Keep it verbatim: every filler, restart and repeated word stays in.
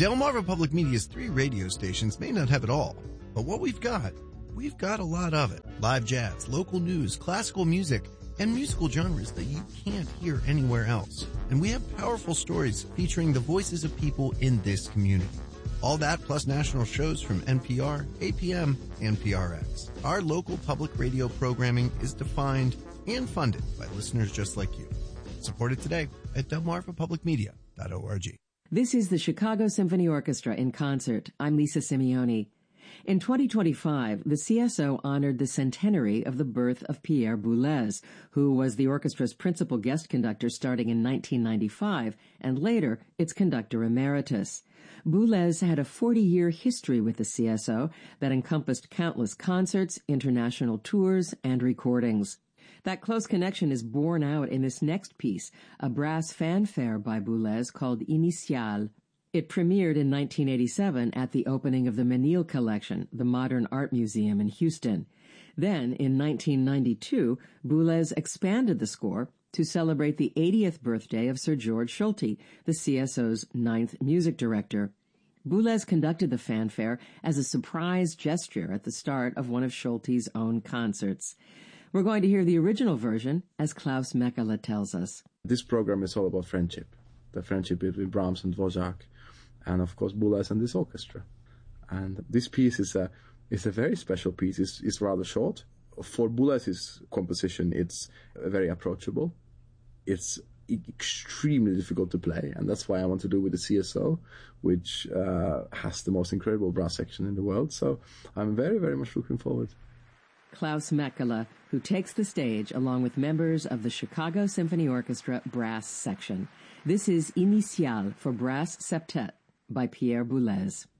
Delmarva Public Media's three radio stations may not have it all, but what we've got, we've got a lot of it. Live jazz, local news, classical music, and musical genres that you can't hear anywhere else. And we have powerful stories featuring the voices of people in this community. All that plus national shows from N P R, A P M, and P R X. Our local public radio programming is defined and funded by listeners just like you. Support it today at delmarva public media dot org. This is the Chicago Symphony Orchestra in concert. I'm Lisa Simeoni. In twenty twenty-five, the C S O honored the centenary of the birth of Pierre Boulez, who was the orchestra's principal guest conductor starting in nineteen ninety-five and later its conductor emeritus. Boulez had a forty-year history with the C S O that encompassed countless concerts, international tours, and recordings. That close connection is borne out in this next piece, a brass fanfare by Boulez called Initial. It premiered in nineteen eighty-seven at the opening of the Menil Collection, the Modern Art Museum in Houston. Then, in nineteen ninety-two, Boulez expanded the score to celebrate the eightieth birthday of Sir George Solti, the C S O's ninth music director. Boulez conducted the fanfare as a surprise gesture at the start of one of Solti's own concerts. We're going to hear the original version, as Klaus Mekala tells us. This program is all about friendship, the friendship between Brahms and Dvorak, and of course Boulez and this orchestra. And this piece is a is a very special piece. It's, it's rather short. For Boulez's composition, it's very approachable. It's extremely difficult to play, and that's why I want to do with the C S O, which uh, has the most incredible brass section in the world. So I'm very, very much looking forward. Klaus Mekala, who takes the stage along with members of the Chicago Symphony Orchestra brass section. This is Initial for brass septet by Pierre Boulez.